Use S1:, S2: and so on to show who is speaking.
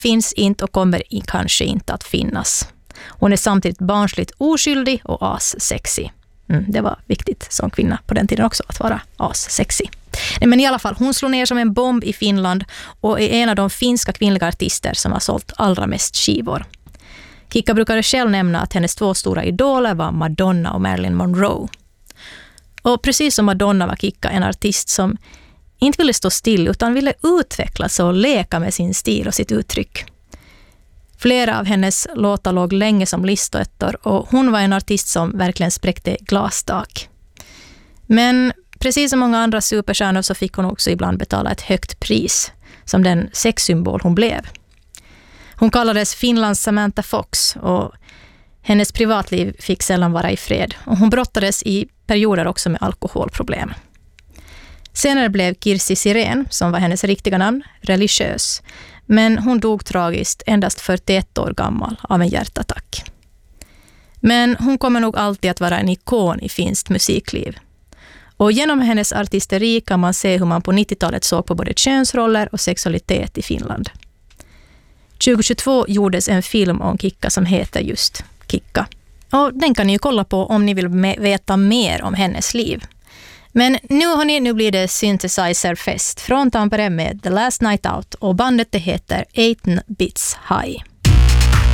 S1: finns inte och kommer kanske inte att finnas. Hon är samtidigt barnsligt oskyldig och as-sexy. Det var viktigt som kvinna på den tiden också att vara as-sexy. Men i alla fall, hon slog ner som en bomb i Finland och är en av de finska kvinnliga artister som har sålt allra mest skivor. Kikka brukade själv nämna att hennes 2 stora idoler var Madonna och Marilyn Monroe. Och precis som Madonna var Kikka en artist som inte ville stå still utan ville utvecklas och leka med sin stil och sitt uttryck. Flera av hennes låtar låg länge som listoettor och hon var en artist som verkligen spräckte glastak. Men precis som många andra superstjärnor så fick hon också ibland betala ett högt pris som den sexsymbol hon blev. Hon kallades Finlands Samantha Fox och hennes privatliv fick sällan vara i fred. Och hon brottades i perioder också med alkoholproblem. Senare blev Kirsi Sirén, som var hennes riktiga namn, religiös. Men hon dog tragiskt endast 41 år gammal av en hjärtattack. Men hon kommer nog alltid att vara en ikon i finskt musikliv. Och genom hennes artisteri kan man se hur man på 90-talet såg på både könsroller och sexualitet i Finland. 2022 gjordes en film om Kikka som heter just Kikka. Och den kan ni ju kolla på om ni vill veta mer om hennes liv. Men nu blir det Synthesizer Fest från Tampere med The Last Night Out och bandet det heter 8 Bits High.